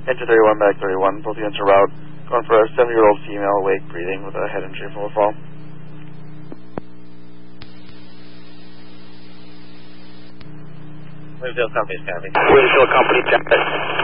Enter 31 back 31, both units are route. Going for a 70-year-old female awake breathing with a head injury from a fall. Louisville Company, copy. Louisville Company, check it.